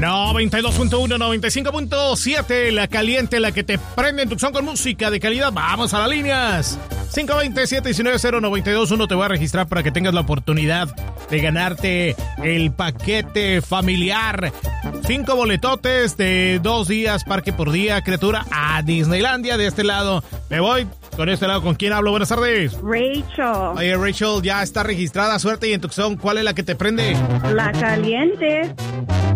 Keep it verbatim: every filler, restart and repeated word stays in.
noventa y dos punto uno, noventa y cinco punto siete, la caliente, la que te prende en Tucson con música de calidad. Vamos a las líneas. cinco dos siete, uno nueve cero, nueve dos uno. Te voy a registrar para que tengas la oportunidad de ganarte el paquete familiar. Cinco boletotes de dos días, parque por día, criatura, a Disneylandia. De este lado me voy. Con este lado, ¿con quién hablo? Buenas tardes. Rachel. Oye, Rachel, ya está registrada. Suerte y en Tucson, ¿cuál es la que te prende? La caliente.